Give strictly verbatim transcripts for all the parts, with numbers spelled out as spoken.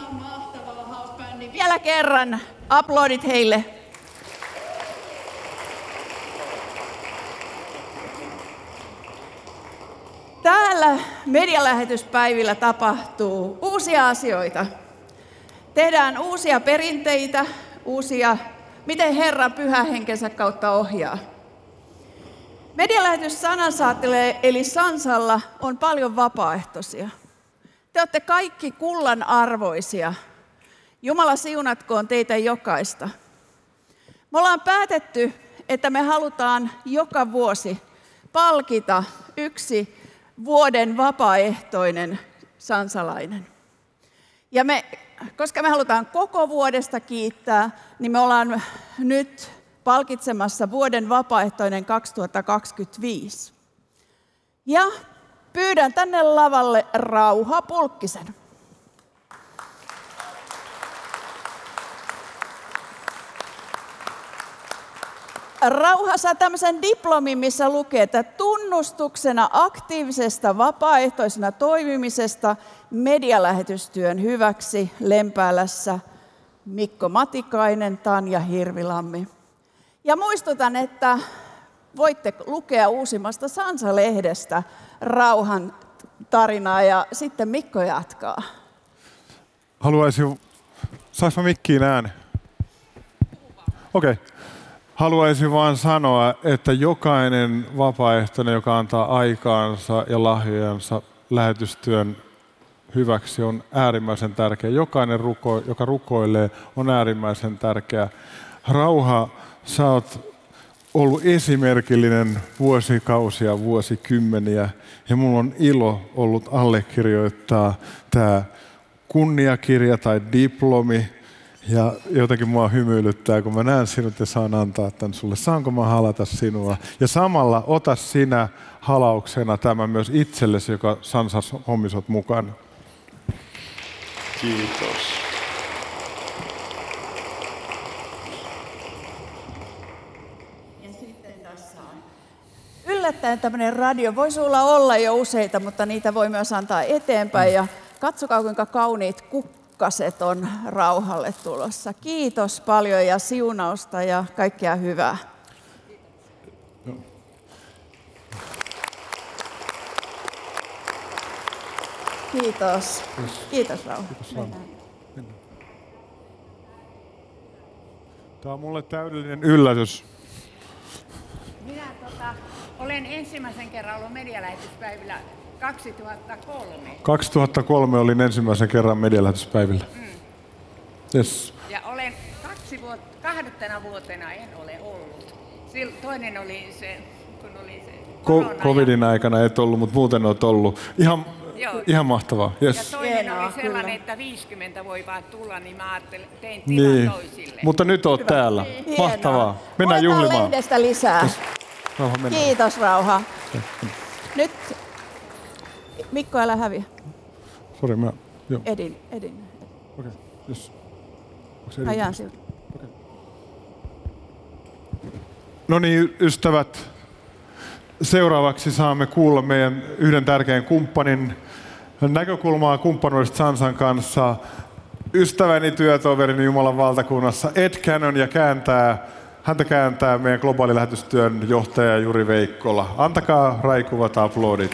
Ihan mahtavaa house band. Vielä kerran aplodit heille. Täällä medialähetyspäivillä tapahtuu uusia asioita. Tehdään uusia perinteitä, uusia, miten Herra pyhä henkensä kautta ohjaa. Medialähetys Sanansaatteelle eli Sansalla on paljon vapaaehtoisia. Te olette kaikki kullan arvoisia. Jumala siunatkoon teitä jokaista. Me ollaan päätetty, että me halutaan joka vuosi palkita yksi vuoden vapaaehtoinen sansalainen. Ja me, koska me halutaan koko vuodesta kiittää, niin me ollaan nyt palkitsemassa vuoden vapaaehtoinen kaksituhattakaksikymmentäviisi. Ja pyydän tänne lavalle Rauha Pulkkisen. Rauha saa tämmöisen diplomin, missä lukee, että tunnustuksena aktiivisesta vapaaehtoisena toimimisesta medialähetystyön hyväksi Lempäälässä Mikko Matikainen, Tanja Hirvilammi. Ja muistutan, että voitte lukea uusimmasta Sansa-lehdestä Rauhan tarinaa ja sitten Mikko jatkaa. Haluaisin, saanko mä mikkiin ääni? Okei. Okay. Haluaisin vain sanoa, että jokainen vapaaehtoinen, joka antaa aikaansa ja lahjojansa lähetystyön hyväksi, on äärimmäisen tärkeä. Jokainen, ruko, joka rukoilee, on äärimmäisen tärkeä. Rauha, sä oot ollut esimerkillinen vuosikausia, vuosikymmeniä, ja mulla on ilo ollut allekirjoittaa tämä kunniakirja tai diplomi. Ja jotenkin mua hymyilyttää, kun mä näen sinut ja saan antaa tämän sulle. Saanko mä halata sinua? Ja samalla ota sinä halauksena tämä myös itsellesi, joka Sansas hommisot mukana. Kiitos. Ja sitten tässä on yllättäen tämmöinen radio. Voisi olla olla jo useita, mutta niitä voi myös antaa eteenpäin. Ja katsokaa, kuinka kauniit kukkaset on Rauhalle tulossa. Kiitos paljon ja siunausta ja kaikkea hyvää. Kiitos. Kiitos Rauha. Tämä on mulle täydellinen yllätys. Minä tota, olen ensimmäisen kerran ollut medialähetyspäivillä kaksituhattakolme. kaksituhattakolme olin ensimmäisen kerran medialähetyspäivillä. Mm. Yes. Ja olen kaksi vuotta, kahdentena vuotena en ole ollut. Sil, toinen oli se, kun oli se Ko- Covidin aikana et ollut, mutta muuten olet ollut. Ihan, ihan mahtavaa. Yes. Ja toinen Hienoa, oli sellainen, kyllä. Että viisikymmentä voi vaan tulla, niin mä ajattelin, tein tilan niin. toisille. Mutta nyt olet Hyvä. täällä. Hienoa. Mahtavaa. Mennään Otetaan juhlimaan. lehdestä lisää. Yes. Rauha, Kiitos Rauha. Nyt Mikko, älä häviä. Sori, mä... Joo. Edin, Edin. Okei, okay. Yes. Ajan siltä. Okay. No niin, ystävät. Seuraavaksi saamme kuulla meidän yhden tärkeän kumppanin näkökulmaa kumppanuudesta Sansan kanssa. Ystäväni, työtoverini Jumalan valtakunnassa Ed Cannon ja kääntää, häntä kääntää meidän globaalilähetystyön johtaja Juri Veikkola. Antakaa raikuvat aplodit.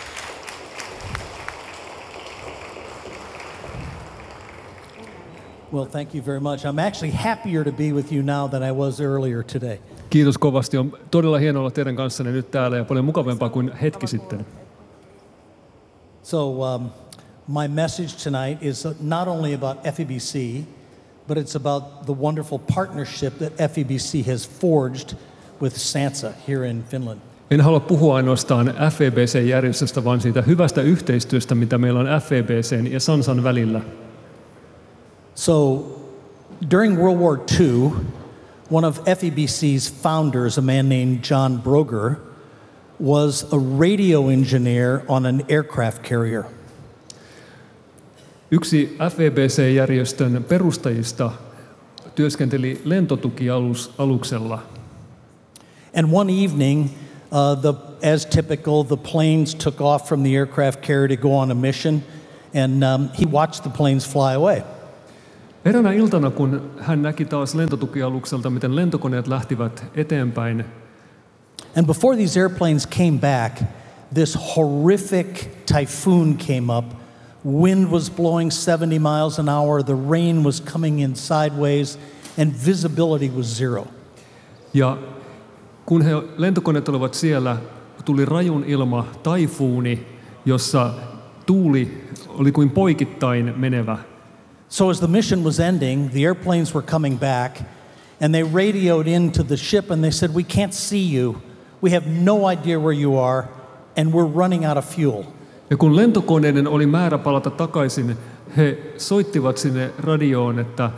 Well, thank you very much. I'm actually happier to be with you now than I was earlier today. Kiitos kovasti. On todella hienoa olla teidän kanssanne nyt täällä ja paljon mukavampaa kuin hetki sitten. So, um, my message tonight is not only about F E B C, but it's about the wonderful partnership that F E B C has forged with Sansa here in Finland. En halua puhua ainoastaan F E B C-järjestöstä, vaan siitä hyvästä yhteistyöstä, mitä meillä on F E B C:n ja Sansan välillä. So, during World War Two, one of F E B C's founders, a man named John Broger, was a radio engineer on an aircraft carrier. Yksi F E B C-järjestön perustajista työskenteli lentotukialuksella. And one evening, uh, the, as typical, the planes took off from the aircraft carrier to go on a mission, and um, he watched the planes fly away. Eräänä iltana, kun hän näki taas lentotukialukselta, miten lentokoneet lähtivät eteenpäin, And before these airplanes came back, this horrific typhoon came up. Wind was blowing seventy miles an hour, the rain was coming in sideways, and visibility was zero. ja kun he lentokoneet olivat siellä, tuli rajun ilma, taifuuni, jossa tuuli oli kuin poikittain menevä. So as the mission was ending, the airplanes were coming back, and they radioed into the ship and they said, "We can't see you. We have no idea where you are, and we're running out of fuel." Ja kun lentokoneiden oli määrä palata takaisin, he soittivat sinne radioon, että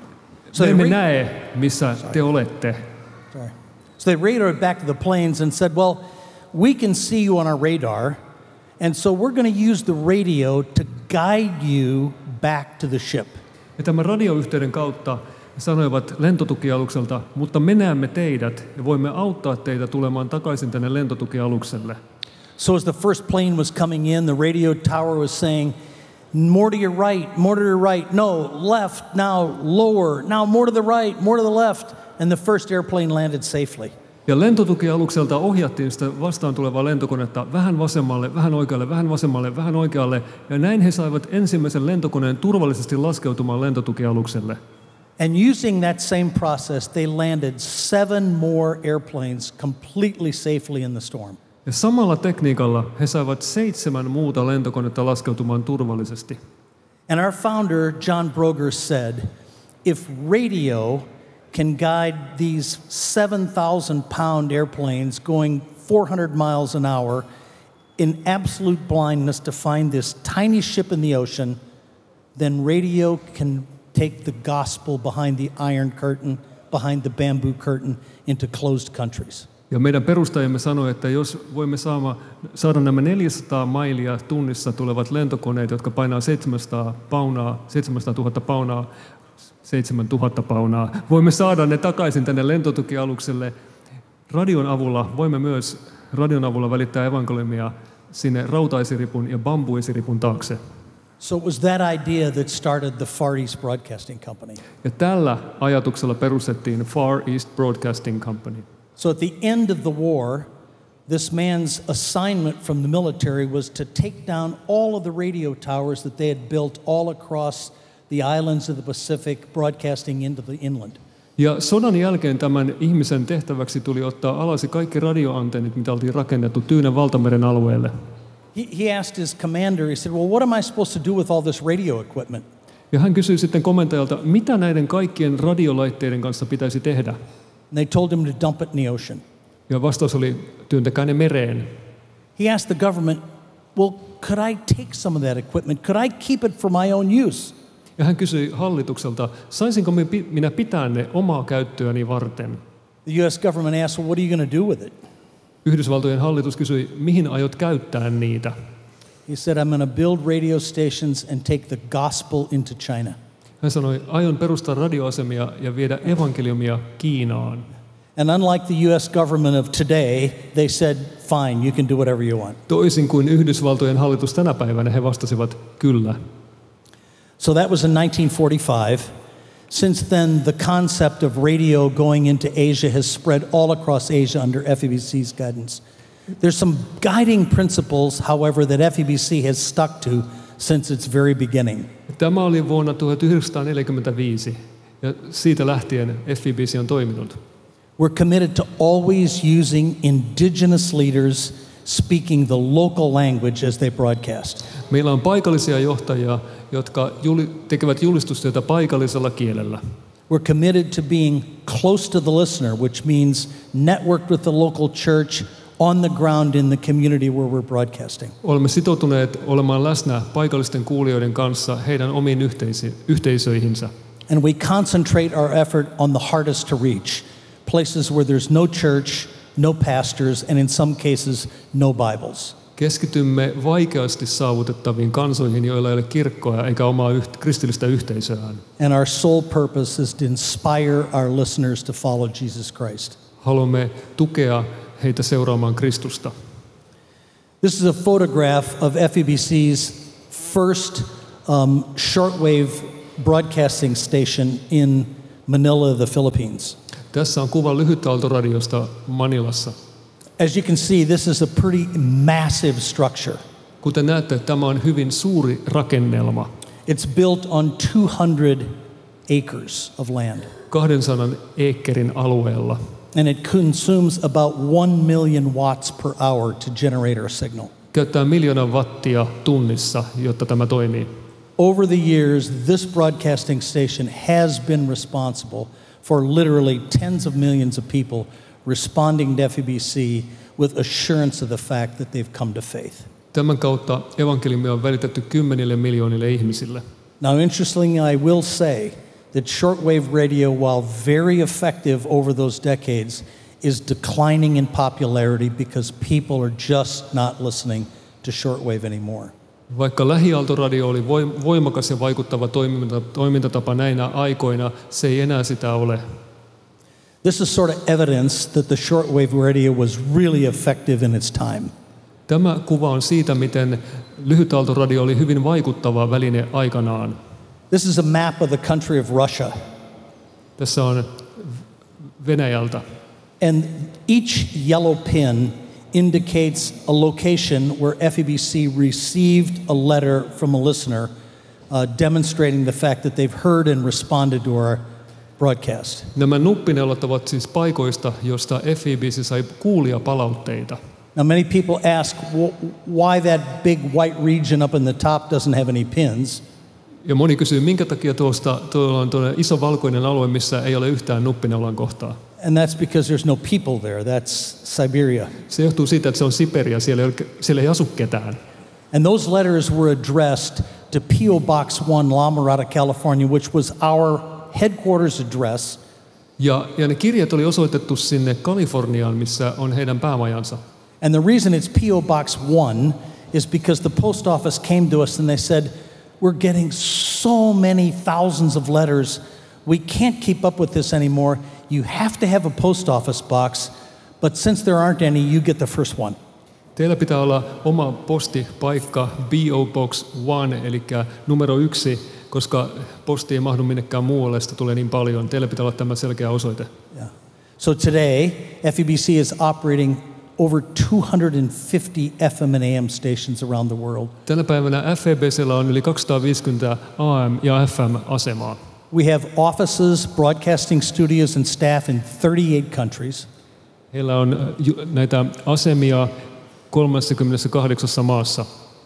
So me emme they re- näe, missä te olette. Sorry. So they radioed back to the planes and said, "Well, we can see you on our radar, and so we're going to use the radio to guide you back to the ship." Ja tämän radioyhteyden kautta sanoivat lentotukialukselta, mutta me näemme teidät ja voimme auttaa teitä tulemaan takaisin tänne lentotukialukselle. So as the first plane was coming in, the radio tower was saying, "More to your right, more to your right, no, left, now lower, now more to the right, more to the left." And the first airplane landed safely. Ja lentotukialukselta ohjattiin sitä vastaan tulevaa lentokonetta vähän vasemmalle, vähän oikealle, vähän vasemmalle, vähän oikealle. Ja näin he saivat ensimmäisen lentokoneen turvallisesti laskeutumaan lentotukialukselle. And using that same process, they landed seven more airplanes completely safely in the storm. Ja samalla tekniikalla he saivat seitsemän muuta lentokonetta laskeutumaan turvallisesti. And our founder, John Broger, said, if radio can guide these seven thousand pound airplanes going four hundred miles an hour in absolute blindness to find this tiny ship in the ocean, then radio can take the gospel behind the iron curtain, behind the bamboo curtain, into closed countries. Ja meidän perustajamme sanoi, että jos voimme saama, saada nämä neljäsataa mailia tunnissa tulevat lentokoneet, jotka painaa seitsemänsataa paunaa, seitsemänsataatuhatta paunaa, seitsemäntuhatta paunaa, voimme saada ne takaisin tänne lentotukialukselle. Radion avulla voimme myös radion avulla välittää evankeliumia sinne rautaisiripun ja bambuisiripun taakse. So it was that idea that started the Far East Broadcasting Company. Ja tällä ajatuksella perustettiin Far East Broadcasting Company. So at the end of the war, this man's assignment from the military was to take down all of the radio towers that they had built all across the islands of the Pacific, broadcasting into the inland. Ja sodan jälkeen tämän ihmisen tehtäväksi tuli ottaa alasi kaikki radioantennit, mitä oltiin rakennettu Tyynen valtameren alueelle. He, he asked his commander, he said, "Well, what am I supposed to do with all this radio equipment?" Ja hän kysyi sitten komentajalta, mitä näiden kaikkien radiolaitteiden kanssa pitäisi tehdä. And they told him to dump it in the ocean. Ja vastaus oli, työntäkää ne mereen. He asked the government, "Well, could I take some of that equipment? Could I keep it for my own use?" Ja hän kysyi hallitukselta, saisinko minä pitää ne omaa käyttöäni varten? The U S government asked, "Well, what are you going to do with it?" Yhdysvaltojen hallitus kysyi, mihin aiot käyttää niitä? He said, "I'm going to build radio stations and take the gospel into China." Hän sanoi, aion perustaa radioasemia ja viedä evankeliumia Kiinaan. And unlike the U S government of today, they said, "Fine, you can do whatever you want." Toisin kuin Yhdysvaltojen hallitus tänä päivänä, he vastasivat kyllä. So that was in nineteen forty-five. Since then, the concept of radio going into Asia has spread all across Asia under F E B C's guidance. There's some guiding principles, however, that F E B C has stuck to since its very beginning. Tämä oli vuonna tuhatyhdeksänsataaneljäkymmentäviisi ja siitä lähtien F E B C on toiminut. We're committed to always using indigenous leaders speaking the local language as they broadcast. Meillä on paikallisia johtajia, jotka tekevät julistustyötä paikallisella kielellä. We're committed to being close to the listener, which means networked with the local church on the ground in the community where we're broadcasting. Olemme sitoutuneet olemaan läsnä paikallisten kuulijoiden kanssa heidän omiin yhteisi- yhteisöihinsä. And we concentrate our effort on the hardest to reach, places where there's no church, no pastors, and in some cases, no Bibles. Keskitymme vaikeasti saavutettaviin kansoihin, joilla ei ole kirkkoa eikä omaa yht- kristillistä yhteisöään. And our sole purpose is to inspire our listeners to follow Jesus Christ. Haluamme tukea heitä seuraamaan Kristusta. This is a photograph of F E B C's first um, shortwave broadcasting station in Manila, the Philippines. Tässä on kuva lyhytaaltoradiosta Manilassa. As you can see, this is a pretty massive structure. Kuten näette, tämä on hyvin suuri rakennelma. It's built on two hundred acres of land. kahdensadan eekkerin alueella. And it consumes about one million watts per hour to generate our signal. Käyttää miljoona wattia tunnissa, jotta tämä toimii. Over the years, this broadcasting station has been responsible for literally tens of millions of people responding to F E B C with assurance of the fact that they've come to faith. Tämän kautta evankeliumia on välitetty kymmenille miljoonille ihmisille. Now, interestingly, I will say that shortwave radio, while very effective over those decades, is declining in popularity because people are just not listening to shortwave anymore. Vaikka lähiaaltoradio oli voimakas ja vaikuttava toimintatapa näinä aikoina, se ei enää sitä ole. This is sort of evidence that the shortwave radio was really effective in its time. Tämä kuva on siitä, miten lyhytaaltoradio oli hyvin vaikuttava väline aikanaan. This is a map of the country of Russia. Tässä on Venäjältä. And each yellow pin indicates a location where F E B C received a letter from a listener uh, demonstrating the fact that they've heard and responded to our broadcast. Nämä nuppineulat ovat siis paikoista, josta F E B C sai kuulijapalautteita. Now many people ask why that big white region up in the top doesn't have any pins. Ja moni kysyy, minkä takia tuosta tuolla on tuo iso valkoinen alue, missä ei ole yhtään nuppineulan kohtaa. And that's because there's no people there. That's Siberia. Se johtuu siitä, että se on Siberia, siellä ei, siellä ei asu ketään. And those letters were addressed to P O Box one, La Mirada, California, which was our headquarters address. Ja, ja ne kirjat oli osoitettu sinne Kaliforniaan, missä on heidän päämajansa. And the reason it's P O Box one is because the post office came to us and they said, we're getting so many thousands of letters, we can't keep up with this anymore. You have to have a post office box, but since there aren't any, you get the first one. Teillä pitää olla oma postipaikka, P O Box one, eli numero yksi, koska posti ei mahdu minnekään muualle, sitä tulee niin paljon. Teillä pitää olla tämä selkeä osoite. Yeah. So today, F E B C is operating over two hundred fifty F M and A M stations around the world. Tänä päivänä F E B C:llä on yli kaksisataaviisikymmentä A M ja F M-asemaa. We have offices, broadcasting studios and staff in thirty-eight countries. Heillä on näitä asemia kolmekymmentäkahdeksan maassa.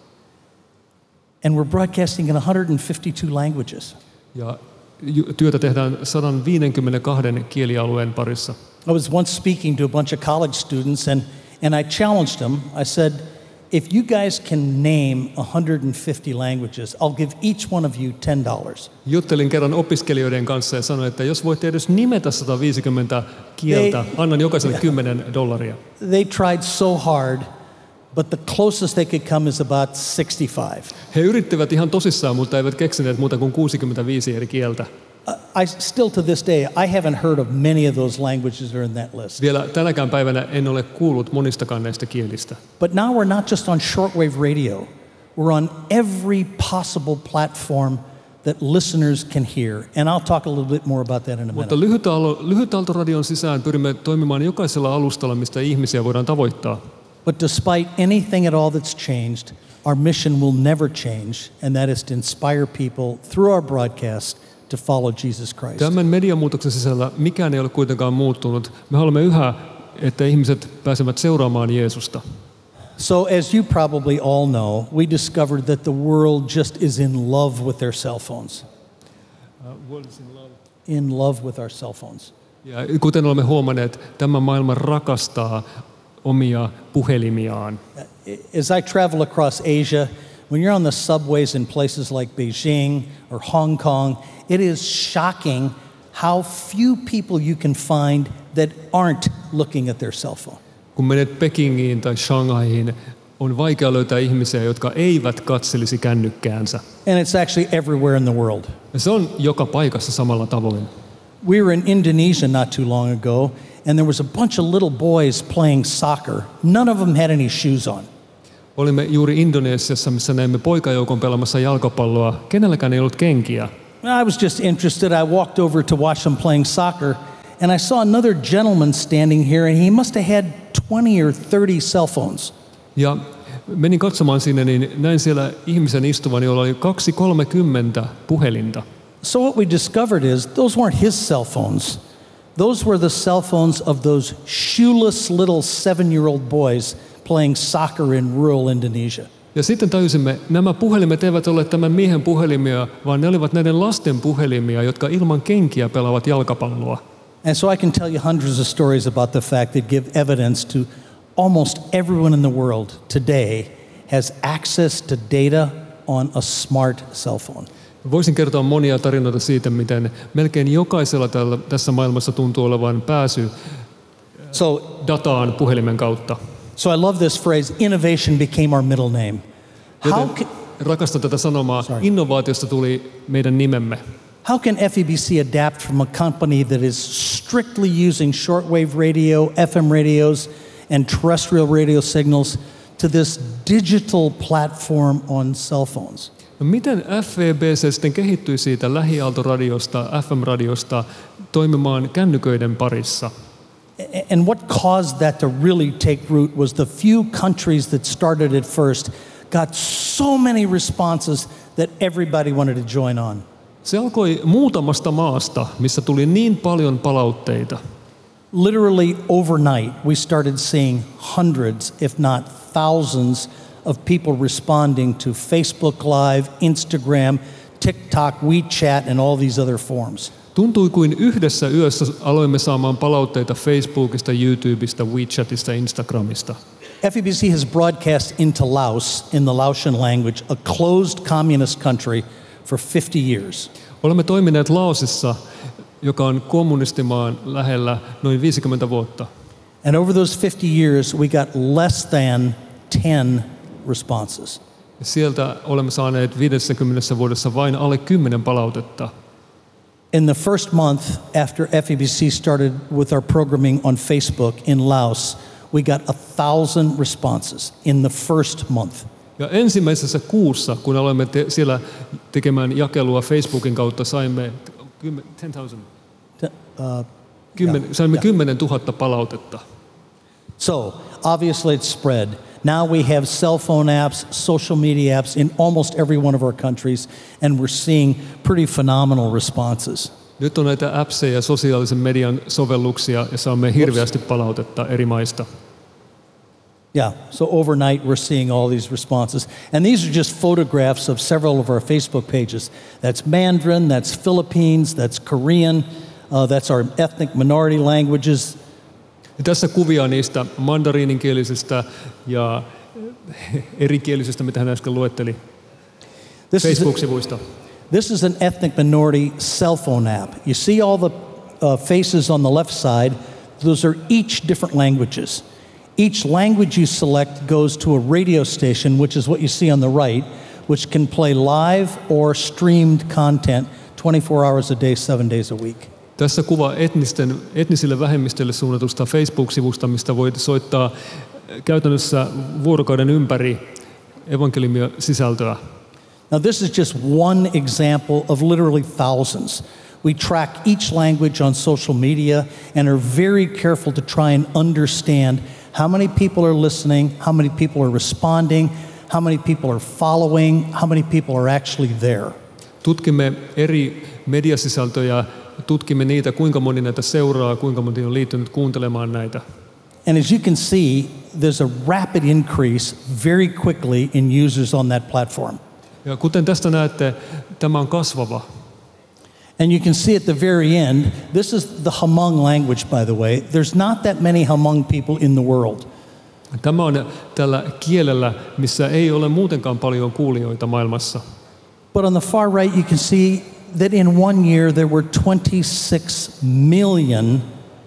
And we're broadcasting in one hundred fifty-two languages. Ja työtä tehdään sata viisikymmentäkaksi kielialueen parissa. I was once speaking to a bunch of college students and, and I challenged them. I said, if you guys can name one hundred fifty languages, I'll give each one of you ten dollars. Juttelin kerran opiskelijoiden kanssa ja sanoin, että jos voitte edes nimetä sata viisikymmentä kieltä, They, annan jokaiselle kymmenen dollaria. They tried so hard, but the closest they could come is about sixty-five. He yrittivät ihan tosissaan, mutta eivät keksineet muuta kuin kuusikymmentäviisi eri kieltä. I still to this day, I haven't heard of many of those languages that are in that list. Vielä tänäkään päivänä en ole kuullut monistakaan näistä kielistä. But now we're not just on shortwave radio. We're on every possible platform that listeners can hear. And I'll talk a little bit more about that in a minute. Mutta lyhytaaltoradion sisään pyrimme toimimaan jokaisella alustalla, mistä ihmisiä voidaan tavoittaa. But despite anything at all that's changed, our mission will never change, and that is to inspire people through our broadcast to follow Jesus Christ. Tämän mediamuutoksen sisällä mikään ei ole kuitenkaan muuttunut. Me haluamme yhä, että ihmiset pääsevät seuraamaan Jeesusta. So as you probably all know, we discovered that the world just is in love with their cell phones. Uh, what is in love? In love with our cell phones. Ja kuten olemme huomanneet, tämä maailma rakastaa omia puhelimiaan. As I travel across Asia, when you're on the subways in places like Beijing or Hong Kong, it is shocking how few people you can find that aren't looking at their cell phone. Kun menet Pekingiin tai Shanghaihin, on vaikea löytää ihmisiä, jotka eivät katselisi kännykkäänsä. And it's actually everywhere in the world. Ja se on joka paikassa samalla tavoin. We were in Indonesia not too long ago, and there was a bunch of little boys playing soccer. None of them had any shoes on. Olimme juuri Indonesiassa, missä näimme poikajoukon pelaamassa jalkapalloa. Kenelläkään ei ollut kenkiä. I was just interested. I walked over to watch them playing soccer, and I saw another gentleman standing here, and he must have had twenty or thirty cell phones. Ja menin katsomaan sinne, niin näin siellä ihmisen istuvan, jolla oli kaksi kolmekymmentä puhelinta. So what we discovered is those weren't his cell phones. Those were the cell phones of those shoeless little seven-year-old boys playing soccer in rural Indonesia. Ja sitten tajusimme, nämä puhelimet eivät ole tämän miehen puhelimia, vaan ne olivat näiden lasten puhelimia, jotka ilman kenkiä pelaavat jalkapalloa. And so I can tell you hundreds of stories about the fact that give evidence to almost everyone in the world today has access to data on a smart cell phone. Voisin kertoa monia tarinoita siitä, miten melkein jokaisella tällä, tässä maailmassa tuntuu olevan pääsy So, dataan puhelimen kautta. so I love this phrase, innovation became our middle name. How Joten can, rakastan tätä sanomaa, Sorry. innovaatiosta tuli meidän nimemme. how can F E B C adapt from a company that is strictly using shortwave radio, F M radios, and terrestrial radio signals to this digital platform on cell phones? No miten F E B C sitten kehittyi siitä lähiaaltoradiosta, F M-radiosta toimimaan kännyköiden parissa? And what caused that to really take root was the few countries that started it first got so many responses that everybody wanted to join on. Se alkoi muutamasta maasta, missä tuli niin paljon palautteita. Literally overnight, we started seeing hundreds, if not thousands, of people responding to Facebook Live, Instagram, TikTok, WeChat, and all these other forms. Tuntui kuin yhdessä yössä aloimme saamaan palautteita Facebookista, YouTubesta, WeChatista, Instagramista. F E B C has broadcast into Laos in the Laotian language, a closed communist country, for fifty years. Olemme toimineet Laosissa, joka on kommunistimaan lähellä, noin viisikymmentä vuotta. And over those fifty years, we got less than ten responses. Sieltä olemme saaneet viidessäkymmenessä vuodessa vain alle kymmenen palautetta. In the first month after F E B C started with our programming on Facebook in Laos, we got a thousand responses in the first month. Ja ensimmäisessä kuussa, kun aloimme te- siellä tekemään jakelua Facebookin kautta, saimme ten thousand. T- Uh, Kymmen, yeah, saimme yeah. kymmenen tuhatta palautetta. So obviously it's spread. Now we have cell phone apps, social media apps in almost every one of our countries, and we're seeing pretty phenomenal responses. Nyt on näitä appseja ja sosiaalisen median sovelluksia ja saamme hirveästi palautetta eri maista. Yeah, so overnight we're seeing all these responses. And these are just photographs of several of our Facebook pages. That's Mandarin, that's Philippines, that's Korean, uh, that's our ethnic minority languages. Ja tässä kuvia niistä mandariininkielisistä ja erikielisistä, mitä hän äsken luetteli, This is, a, Facebook-sivuista. this is an ethnic minority cell phone app. You see all the uh, faces on the left side. Those are each different languages. Each language you select goes to a radio station, which is what you see on the right, which can play live or streamed content twenty-four hours a day, seven days a week. Tässä kuva etnisten, etnisille vähemmistöille suunnatusta Facebook-sivusta, mistä voit soittaa käytännössä vuorokauden ympäri evankeliumia sisältöä. Now this is just one example of literally thousands. We track each language on social media and are very careful to try and understand how many people are listening, how many people are responding, how many people are following, how many people are actually there. Tutkimme eri mediasisältöjä, tutkimme niitä, kuinka moni näitä seuraa, kuinka moni on liittynyt kuuntelemaan näitä. And as you can see, there's a rapid increase very quickly in users on that platform. Ja kuten tästä näette, tämä on kasvava. And you can see at the very end, this is the Hmong language, by the way. There's not that many Hmong people in the world. Tämä on tällä kielellä, missä ei ole muutenkaan paljon kuulijoita maailmassa. But on the far right, you can see that in one year there were twenty-six million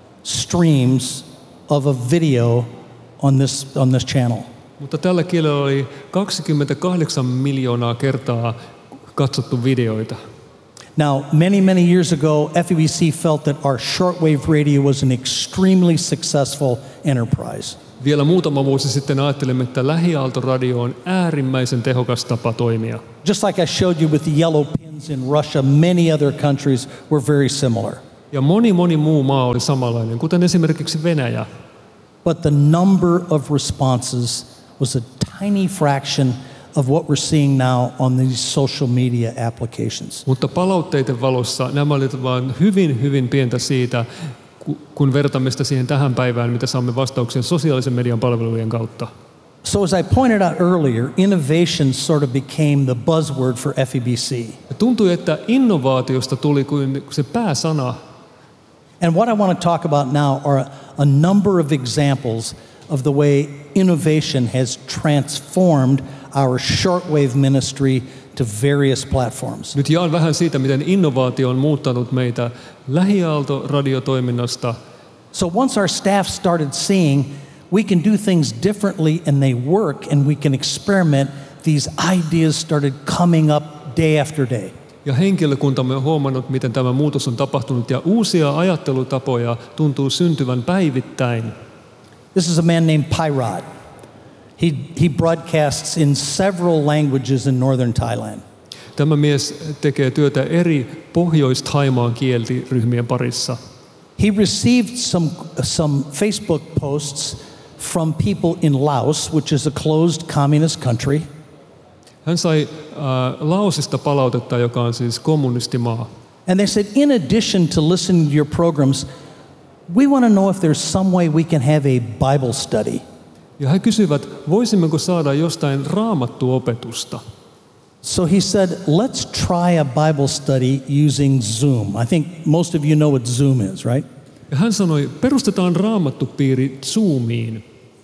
streams of a video on this, on this channel. Mutta tällä kielellä oli kaksikymmentäkahdeksan miljoonaa kertaa katsottu videoita. Now, many, many years ago, F E B C felt that our shortwave radio was an extremely successful enterprise. Vielä muutama vuosi sitten ajattelimme, että lähiaaltoradio on äärimmäisen tehokas tapa toimia. Just like I showed you with the yellow pins In Russia, many other countries were very similar. Ja moni moni muu maa oli samanlainen, kuten esimerkiksi Venäjä. But the number of responses was a tiny fraction of what we're seeing now on these social media applications. Mutta palautteiden valossa nämä olivat vain hyvin, hyvin pientä siitä, kun vertaamme sitä siihen tähän päivään, mitä saamme vastauksia sosiaalisen median palvelujen kautta. So as I pointed out earlier, innovation sort of became the buzzword for F E B C. Ja tuntui, että innovaatiosta tuli kuin se pääsana. And what I want to talk about now are a number of examples of the way innovation has transformed our shortwave ministry to various platforms. Nyt jaan vähän siitä, miten innovaatio on muuttanut meitä lähiaalto-radiotoiminnasta. So once our staff started seeing we can do things differently and they work and we can experiment, these ideas started coming up day after day. Ja henkilökuntamme on huomannut, miten tämä muutos on tapahtunut ja uusia ajattelutapoja tuntuu syntyvän päivittäin. This is a man named Pyrot. He, he broadcasts in several languages in northern Thailand. Tämä mies tekee työtä eri Pohjois-Thaimaan kieliryhmien parissa. He received some, some Facebook posts from people in Laos, which is a closed communist country. Hän sai äh, Laosista palautetta, joka on siis kommunistimaa. And they said, in addition to listening to your programs, we want to know if there's some way we can have a Bible study. Ja he kysyivät, voisimmeko saada jostain raamattuopetusta. So he said, let's try a Bible study using Zoom. I think most of you know what Zoom is, right? Ja hän sanoi, perustetaan raamattupiiri Zoomiin.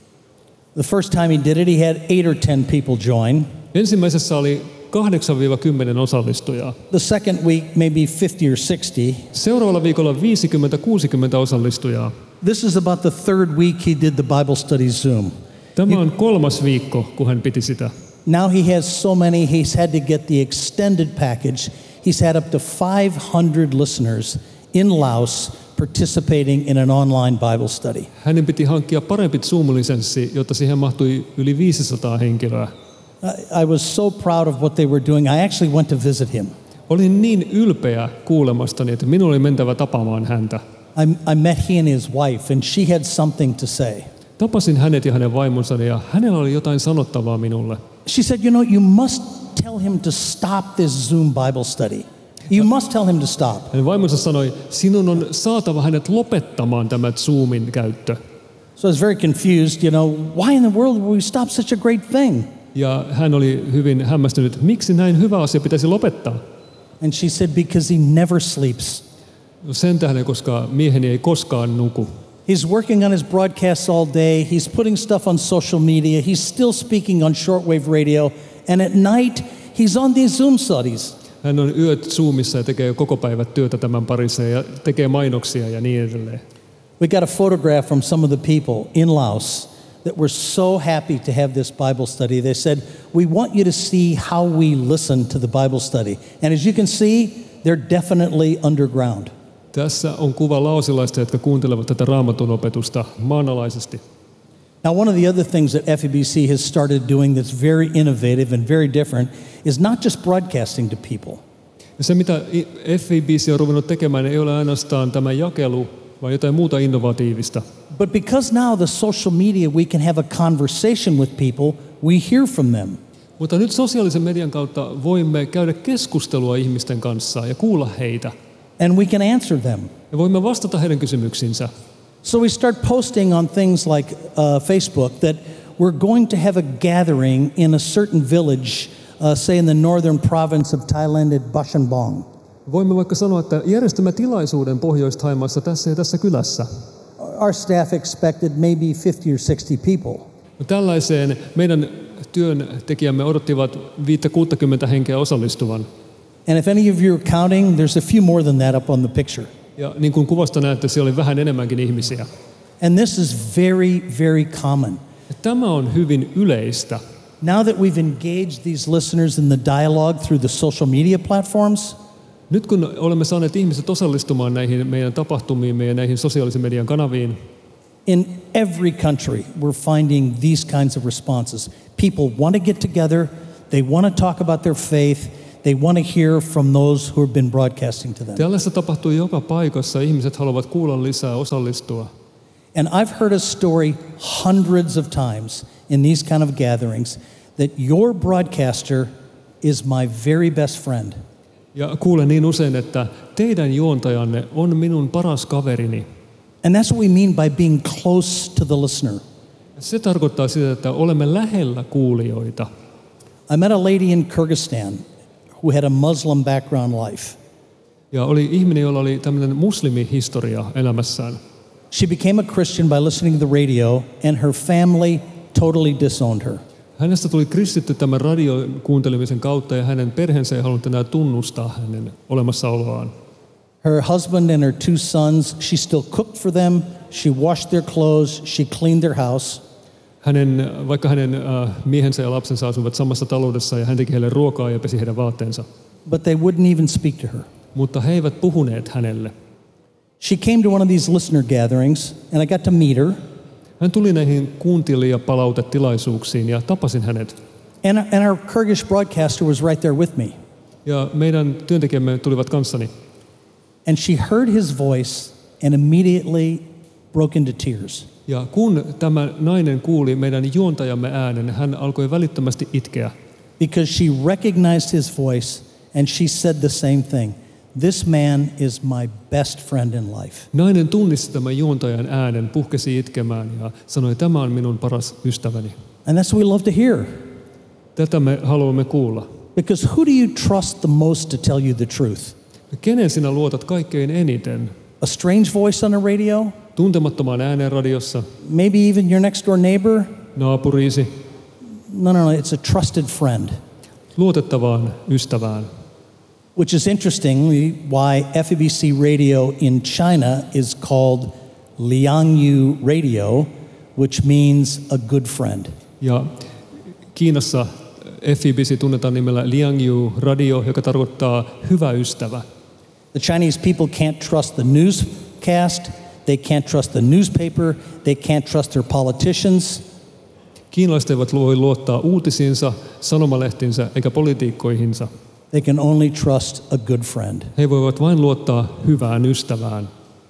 The first time he did it, he had eight or ten people join. Ensimmäisessä oli kahdeksan kymmenen osallistujaa. The second week, maybe fifty or sixty. Seuraavalla viikolla viisikymmentä kuusikymmentä osallistujaa. This is about the third week he did the Bible study Zoom. Tämä on kolmas viikko, kun hän piti sitä. Now he has so many, he's had to get the extended package. He's had up to five hundred listeners in Laos participating in an online Bible study. Hänen piti hankkia parempi Zoom-lisenssi, jotta siihen mahtui yli viisisataa henkilöä. I, I was so proud of what they were doing. I actually went to visit him. Olin niin ylpeä kuulemastani, että minun oli mentävä tapaamaan häntä. I, I met he and his wife, and she had something to say. Tapasin hänet ja hänen vaimonsa, ja hänellä oli jotain sanottavaa minulle. She said, you know, you must tell him to stop this Zoom Bible study. You must tell him to stop. Hänen vaimonsa sanoi, sinun on saatava hänet lopettamaan tämä Zoomin käyttö. So I was very confused, you know, why in the world would we stop such a great thing? Ja hän oli hyvin hämmästynyt, miksi näin hyvä asia pitäisi lopettaa. And she said, because he never sleeps. No sen tähden, koska mieheni ei koskaan nuku. He's working on his broadcasts all day. He's putting stuff on social media. He's still speaking on shortwave radio. And at night, he's on these Zoom studies. Hän on yöt Zoomissa ja tekee koko päivät työtä tämän parissa ja tekee mainoksia ja niin edelleen. We got a photograph from some of the people in Laos that were so happy to have this Bible study. They said, we want you to see how we listen to the Bible study. And as you can see, they're definitely underground. Tässä on kuva laosilaista, jotka kuuntelevat tätä raamatun opetusta maanalaisesti. Now, one of the other things that F E B C has started doing that's very innovative and very different is not just broadcasting to people. Ja se, mitä F E B C on ruvennut tekemään, ei ole ainoastaan tämä jakelu, vaan jotain muuta innovatiivista. But because now the social media, we can have a conversation with people, we hear from them. Mutta nyt sosiaalisen median kautta voimme käydä keskustelua ihmisten kanssa ja kuulla heitä. And we can answer them. Ja voimme vastata heidän kysymyksiinsä. So we start posting on things like uh, Facebook that we're going to have a gathering in a certain village, uh, say in the northern province of Thailand at Battambang. Voimme vaikka sanoa, että järjestämme tilaisuuden Pohjois-Thaimaassa tässä ja tässä kylässä. Our staff expected maybe fifty or sixty people. Tällaiseen meidän työntekijämme odottivat viittä kuuttakymmentä henkeä osallistuvan. And if any of you are counting, there's a few more than that up on the picture. Ja niin kuin kuvasta näette, siellä oli vähän enemmänkin ihmisiä. And this is very, very common. Ja tämä on hyvin yleistä. Now that we've engaged these listeners in the dialogue through the social media platforms, nyt kun olemme saaneet ihmiset osallistumaan näihin meidän tapahtumiin ja näihin sosiaalisen median kanaviin, in every country we're finding these kinds of responses. People want to get together, they want to talk about their faith, They want to hear from those who have been broadcasting to them. Tällaista tapahtuu joka paikassa. Ihmiset haluavat kuulla lisää, osallistua. And I've heard a story hundreds of times in these kind of gatherings that your broadcaster is my very best friend. Ja kuulen niin usein, että teidän juontajanne on minun paras kaverini. And that's what we mean by being close to the listener. Se tarkoittaa sitä, että olemme lähellä kuulijoita. I met a lady in Kyrgyzstan who had a Muslim background life. Ja oli ihminen, jolla oli tämmöinen muslimihistoria elämässään. She became a Christian by listening to the radio, and her family totally disowned her. Hänestä tuli kristitty tämän radion kuuntelemisen kautta, ja hänen perheensä ei halunnut enää tunnustaa hänen olemassaoloaan. Her husband and her two sons, she still cooked for them, she washed their clothes, she cleaned their house. Hänen, vaikka hänen äh, miehensä ja lapsensa asuivat samassa taloudessa, ja hän teki heille ruokaa ja pesi heidän vaatteensa. But they wouldn't even speak to her. Mutta he eivät puhuneet hänelle. She came to one of these listener gatherings, and I got to meet her. Hän tuli näihin kuuntelijapalautetilaisuuksiin ja tapasin hänet. And, and our Kyrgyz broadcaster was right there with me. Ja meidän työntekijämme tulivat kanssani. And she heard his voice and immediately broke into tears. Ja kun tämä nainen kuuli meidän juontajamme äänen, hän alkoi välittömästi itkeä. Because she recognized his voice and she said the same thing. This man is my best friend in life. Nainen tunnisti tämän juontajan äänen, puhkesi itkemään ja sanoi, tämä on minun paras ystäväni. And that's what we love to hear. Tätä me haluamme kuulla. Because who do you trust the most to tell you the truth? Kenen sinä luotat kaikkein eniten? A strange voice on the radio? Tuntemattomaan ääneen radiossa? Maybe even your next door neighbor? Naapuriisi? No, no, no, it's a trusted friend. Luotettavaan ystävään. Which is interestingly why F E B C radio in China is called Liangyu Radio, which means a good friend. Ja Kiinassa F E B C tunnetaan nimellä Liangyu Radio, joka tarkoittaa hyvä ystävä. The Chinese people can't trust the newscast, they can't trust the newspaper, they can't trust their politicians. Kiinalaiset eivät voi luottaa uutisiinsa, sanomalehtinsä eikä politiikkoihinsa. They can only trust a good friend. He voivat vain luottaa hyvään ystävään.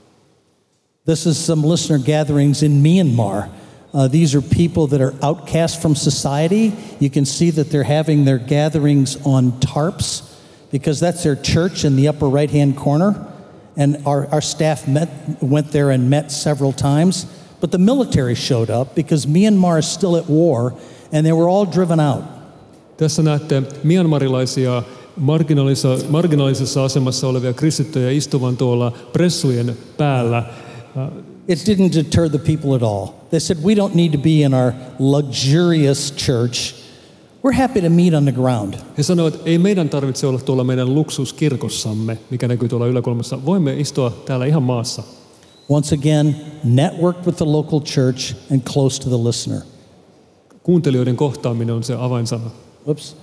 This is some listener gatherings in Myanmar. Uh, these are people that are outcast from society. You can see that they're having their gatherings on tarps because that's their church in the upper right-hand corner. And our, our staff met, went there and met several times. But the military showed up because Myanmar is still at war and they were all driven out. Tässä näette myanmarilaisia marginaalissa, marginaalisessa asemassa olevia kristittyjä istuvan tuolla pressujen päällä. It didn't deter the people at all. They said, we don't need to be in our luxurious church. We're happy to meet on the ground. He sanoivat, että ei meidän tarvitse olla tuolla meidän luksuskirkossamme, mikä näkyy tuolla yläkulmassa. Voimme istua täällä ihan maassa. Once again, network with the local church and close to the listener. Kuuntelijoiden kohtaaminen on se avainsana. Whoops.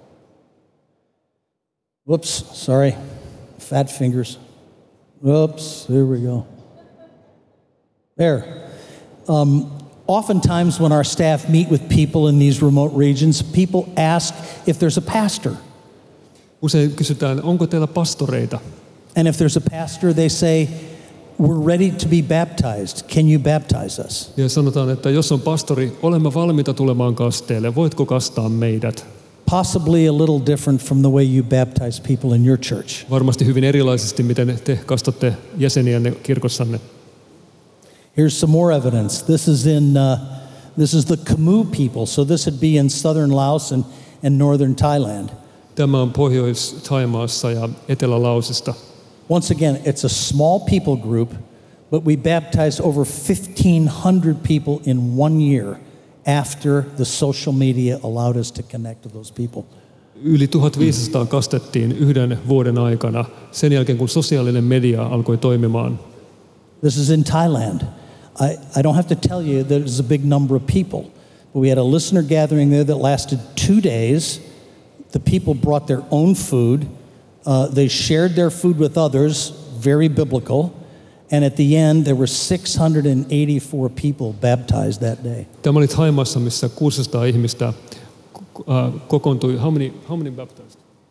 Whoops, sorry. Fat fingers. Whoops, here we go. There. Um, oftentimes when our staff meet with people in these remote regions, people ask if there's a pastor. Usein kysytään, onko teillä pastoreita? And if there's a pastor, they say, we're ready to be baptized. Can you baptize us? Ja sanotaan, että jos on pastori, olemme valmiita tulemaan kasteelle. Voitko kastaa meidät? Possibly a little different from the way you baptize people in your church. Varmasti hyvin erilaisesti, miten te kastatte jäseniänne kirkossanne. Here's some more evidence. This is in uh, this is the Khmu people. So this would be in southern Laos and, and northern Thailand. Tämä on Pohjois-Thaimaassa ja Etelä-Laosista. Once again, it's a small people group, but we baptized over fifteen hundred people in one year after the social media allowed us to connect to those people. Yli tuhatviisisataa kastettiin yhden vuoden aikana sen jälkeen, kun sosiaalinen media alkoi toimimaan. This is in Thailand. I, I don't have to tell you that it's a big number of people, but we had a listener gathering there that lasted two days. The people brought their own food. Uh, they shared their food with others, very biblical. And at the end, there were six hundred eighty-four people baptized that day. Tämä oli Thaimaassa, missä kuusisataa ihmistä uh, kokoontui. How many, how many baptized?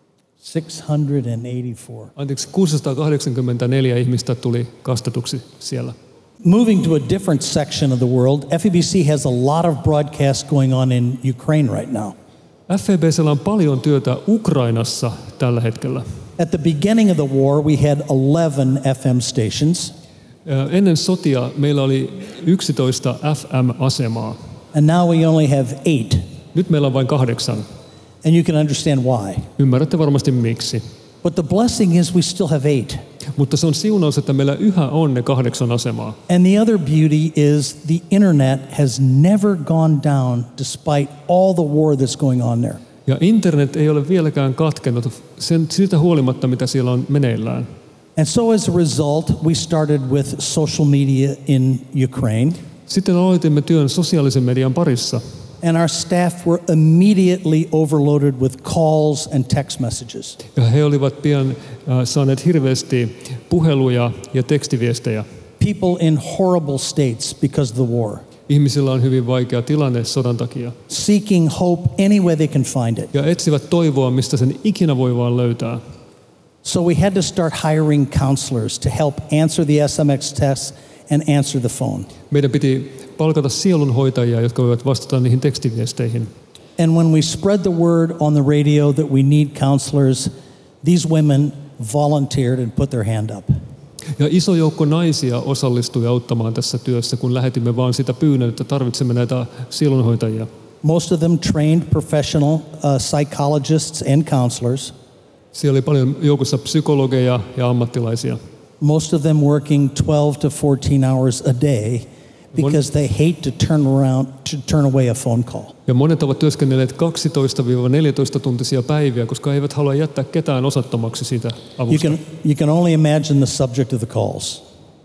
six hundred eighty-four. Anteeksi, kuusisataakahdeksankymmentäneljä ihmistä tuli kastatuksi siellä. Moving to a different section of the world, F E B C has a lot of broadcasts going on in Ukraine right now. F E B C:llä on paljon työtä Ukrainassa tällä hetkellä. At the beginning of the war, we had eleven F M stations. Ennen sotia meillä oli yksitoista F M-asemaa. And now we only have eight. Nyt meillä on vain kahdeksan. And you can understand why. Ymmärrätte varmasti miksi. But the blessing is we still have eight. Mutta se on siunaus, että meillä yhä on ne kahdeksan asemaa. And the other beauty is the internet has never gone down despite all the war that's going on there. Ja internet ei ole vieläkään katkennut sen, siitä huolimatta, mitä siellä on meneillään. And so as a result, we started with social media in Ukraine. Sitten aloitimme työn sosiaalisen median parissa. And our staff were immediately overloaded with calls and text messages. Ja he olivat pian äh, saaneet hirveästi puheluja ja tekstiviestejä. People in horrible states because of the war. Ihmisillä on hyvin vaikea tilanne sodan takia. Seeking hope any way they can find it. Ja etsivät toivoa, mistä sen ikinä voi vaan löytää. So we had to start hiring counselors to help answer the S M X tests and answer the phone. Meidän piti palkata sielunhoitajia, jotka voivat vastata niihin tekstiviesteihin. And when we spread the word on the radio that we need counselors, these women volunteered and put their hand up. Ja iso joukko naisia osallistui auttamaan tässä työssä, kun lähetimme vaan sitä pyynnön, että tarvitsemme näitä sielunhoitajia. Most of them trained professional uh, psychologists and counselors. Siellä oli paljon joukossa psykologeja ja ammattilaisia. Most of them working twelve to fourteen hours a day because they hate to turn around to turn away a phone call. Ja monet ovat työskennelleet kaksitoista neljätoista tuntisia päiviä, koska eivät halua jättää ketään osattomaksi siitä avusta. You can, you can only imagine the subject of the calls.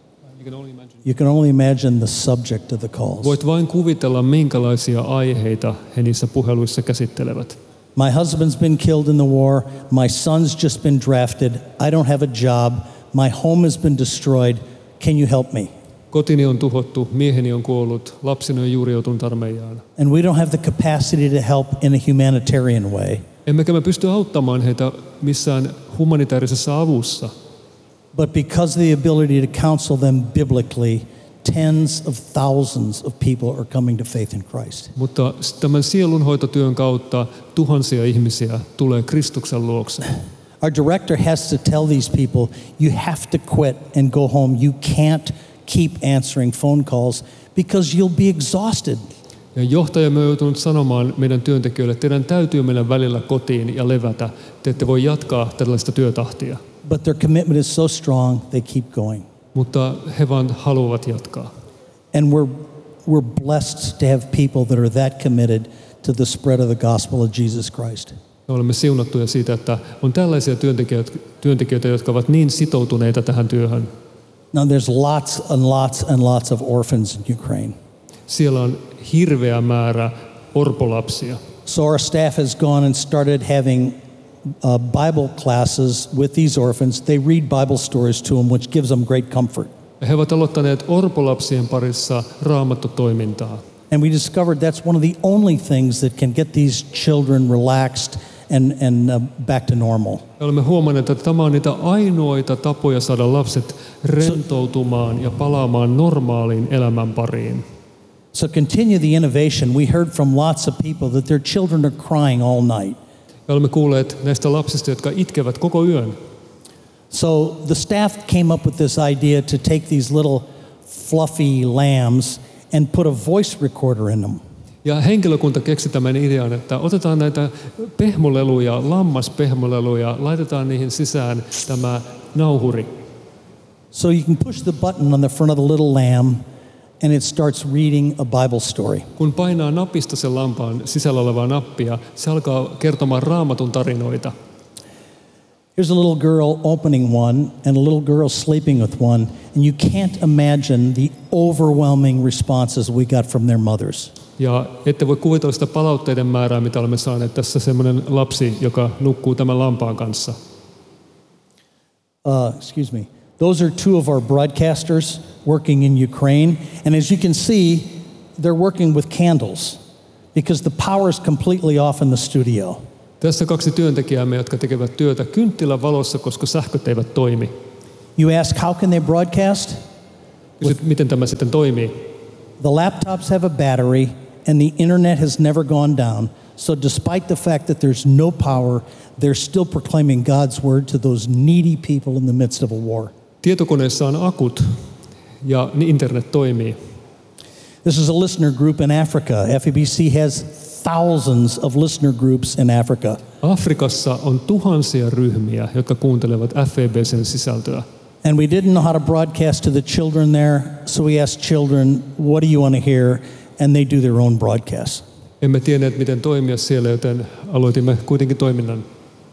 You can only imagine the subject of the calls. Voit vain kuvitella, minkälaisia aiheita he niissä puheluissa käsittelevät. My husband's been killed in the war. My son's just been drafted. I don't have a job. My home has been destroyed. Can you help me? Kotini on tuhottu, mieheni on kuollut, lapseni on juuri joutunut armeijaan. And we don't have the capacity to help in a humanitarian way. Emmekä me pysty auttamaan heitä missään humanitaarisessa avussa. But because of the ability to counsel them biblically, tens of thousands of people are coming to faith in Christ. Mutta tämän sielunhoitotyön kautta tuhansia ihmisiä tulee Kristuksen luokse. Our director has to tell these people, you have to quit and go home. You can't keep answering phone calls because you'll be exhausted. Ja johtajamme on joutunut sanomaan meidän työntekijöille, että teidän täytyy mennä välillä kotiin ja levätä. Te ette voi jatkaa tällaista työtahtia. But their commitment is so strong, they keep going. Mutta he vaan haluavat jatkaa. And we're, we're blessed to have people that are that committed to the spread of the gospel of Jesus Christ. Me olemme siunattuja siitä, että on tällaisia työntekijöitä, työntekijöitä, jotka ovat niin sitoutuneita tähän työhön. Now there's lots and lots and lots of orphans in Ukraine. Siellä on hirveä määrä orpolapsia. So our staff has gone and started having uh, Bible classes with these orphans. They read Bible stories to them, which gives them great comfort. He ovat aloittaneet orpolapsien parissa raamattotoimintaa. And we discovered that's one of the only things that can get these children relaxed and, and uh, back to normal. Me olemme huomanneet, että tämä on niitä ainoita tapoja saada lapset rentoutumaan ja palaamaan normaaliin elämän pariin. So continue the innovation. We heard from lots of people that their children are crying all night. Me olemme kuulleet näistä lapsista, jotka itkevät koko yön. So the staff came up with this idea to take these little fluffy lambs and put a voice recorder in them. Ja henkilökunta keksi tämän idean, että otetaan näitä pehmoleluja, lammaspehmoleluja, laitetaan niihin sisään tämä nauhuri. So you can push the button on the front of the little lamb and it starts reading a Bible story. Kun painaa napista sen lampaan sisällä olevaa nappia, se alkaa kertomaan raamatun tarinoita. Here's a little girl opening one and a little girl sleeping with one, and you can't imagine the overwhelming responses we got from their mothers. Ja ette voi kuvitella sitä palautteiden määrää, mitä olemme saaneet. Tässä semmoinen lapsi, joka nukkuu tämän lampaan kanssa. Uh, excuse me. Those are two of our broadcasters working in Ukraine, and as you can see, they're working with candles because the power is completely off in the studio. Tässä kaksi työntekijäämme, jotka tekevät työtä kynttilän valossa, koska sähköt eivät toimi. You ask, how can they broadcast? Kysyt, miten tämä sitten toimii? The laptops have a battery and the internet has never gone down. So despite the fact that there's no power, they're still proclaiming God's word to those needy people in the midst of a war. Tietokoneessa on akut ja internet toimii. This is a listener group in Africa. F E B C has thousands of listener groups in Africa. Afrikassa on tuhansia ryhmiä, jotka kuuntelevat F E B C:n sisältöä. And we didn't know how to broadcast to the children there, so we asked children, what do you want to hear? And they do their own broadcast. Emme tienneet, miten toimia siellä, joten aloitimme kuitenkin toiminnan.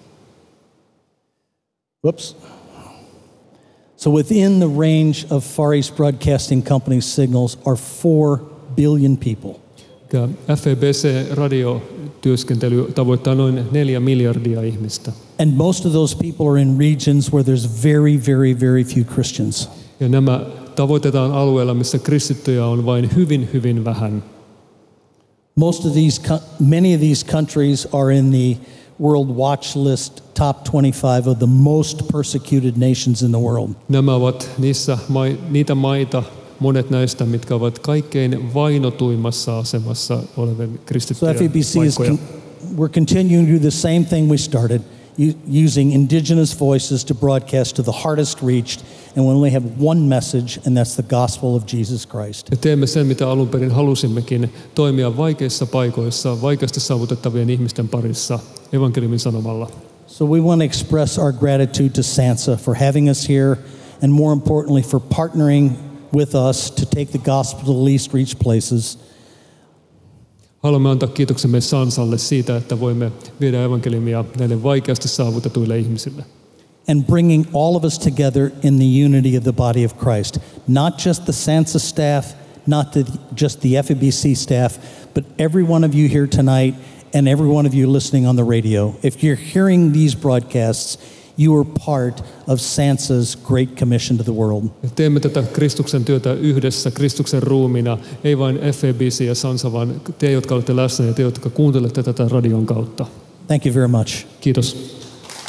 Whoops. So within the range of Far East Broadcasting Company's signals are four billion people. F E B C-radiotyöskentely tavoittaa noin neljä miljardia ihmistä. And most of those people are in regions where there's very, very, very few Christians. Ja nämä tavoitetaan alueella, missä kristittyjä on vain hyvin, hyvin vähän. Most of these, many of these countries are in the World Watch List top twenty-five of the most persecuted nations in the world. Nämä ovat niissä niitä maita, monet näistä, mitkä ovat kaikkein vainotuimmassa asemassa olevien kristittyjen so F E B C is paikkoja. con- we're continuing to do the same thing we started, u- using indigenous voices to broadcast to the hardest reached, and we only have one message, and that's the gospel of Jesus Christ. Ja teemme sen, mitä alun perin halusimmekin, toimia vaikeissa paikoissa, vaikeasti saavutettavien ihmisten parissa, evankeliumin sanomalla. So we want to express our gratitude to SANSA for having us here, and more importantly for partnering with us to take the gospel to the least reached places. Haluamme antaa kiitoksemme Sansalle siitä, että voimme viedä evankeliumia näille vaikeasti saavutetuille ihmisille. And bringing all of us together in the unity of the body of Christ. Not just the SANSA staff, not the, just the F E B C staff, but every one of you here tonight and every one of you listening on the radio. If you're hearing these broadcasts, you are part of SANSA's Great Commission to the world. Teemme tätä Kristuksen työtä yhdessä, Kristuksen ruumina, ei vain F E B C ja Sansa, vaan te, jotka olette läsnä ja te, jotka kuuntelette tätä radion kautta. Thank you very much. Kiitos.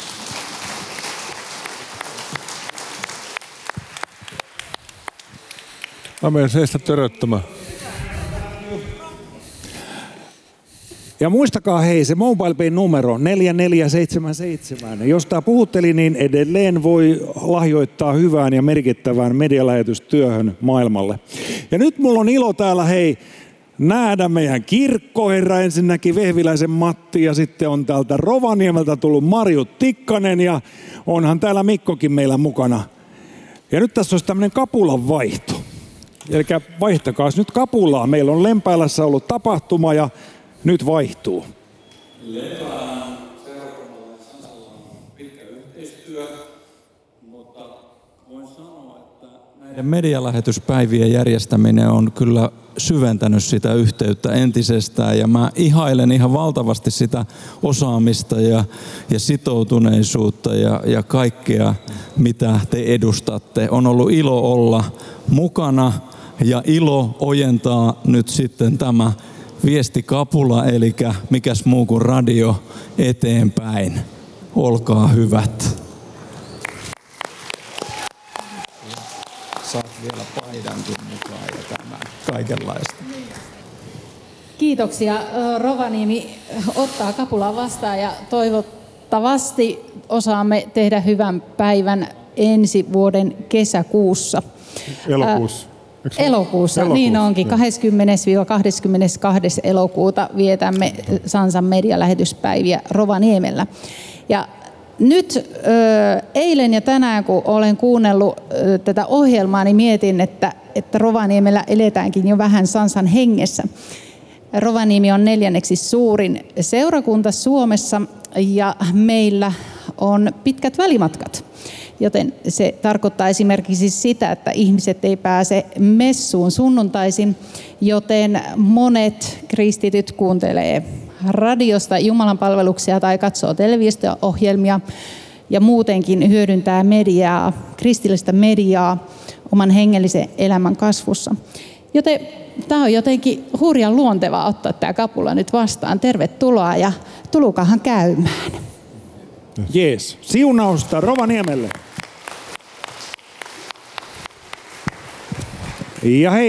Amen, seistä töröttämään. Ja muistakaa hei, se MobilePay numero neljä neljä seitsemän seitsemän. Jos tämä puhutteli, niin edelleen voi lahjoittaa hyvään ja merkittävään medialähetystyöhön maailmalle. Ja nyt mulla on ilo täällä hei nähdä meidän kirkkoherra ensinnäkin Vehviläisen Matti ja sitten on täältä Rovaniemeltä tullut Marju Tikkanen ja onhan täällä Mikkokin meillä mukana. Ja nyt tässä olisi tämmöinen kapulan vaihto. Eli vaihtakaa nyt kapulaa. Meillä on Lempäälässä ollut tapahtuma ja nyt vaihtuu. Lepään seurakunnalla ja Sansalla on pitkä yhteistyö, mutta voin sanoa, että näiden medialähetyspäivien järjestäminen on kyllä syventänyt sitä yhteyttä entisestään ja mä ihailen ihan valtavasti sitä osaamista ja, ja sitoutuneisuutta ja, ja kaikkea, mitä te edustatte. On ollut ilo olla mukana ja ilo ojentaa nyt sitten tämä viestikapula, eli mikäs muu kuin radio eteenpäin. Olkaa hyvät. Saat vielä paidankin mukaan ja tämän kaikenlaista. Kiitoksia. Rovaniemi ottaa kapulaa vastaan ja toivottavasti osaamme tehdä hyvän päivän ensi vuoden kesäkuussa. Elokuussa. Elokuussa, Elokuussa, niin onkin. kahdeskymmenes kahdeskymmenestoinen elokuuta vietämme Sansan medialähetyspäiviä Rovaniemellä. Ja nyt eilen ja tänään, kun olen kuunnellut tätä ohjelmaa, niin mietin, että, että Rovaniemellä eletäänkin jo vähän Sansan hengessä. Rovaniemi on neljänneksi suurin seurakunta Suomessa ja meillä on pitkät välimatkat. Joten se tarkoittaa esimerkiksi sitä, että ihmiset ei pääse messuun sunnuntaisin, joten monet kristityt kuuntelee radiosta Jumalan palveluksia tai katsoo televisio-ohjelmia ja muutenkin hyödyntää mediaa, kristillistä mediaa oman hengellisen elämän kasvussa. Joten tämä on jotenkin hurjan luontevaa ottaa tämä kapula nyt vastaan. Tervetuloa ja tulukahan käymään. Jees. Siunausta Rovaniemelle. Ja hei.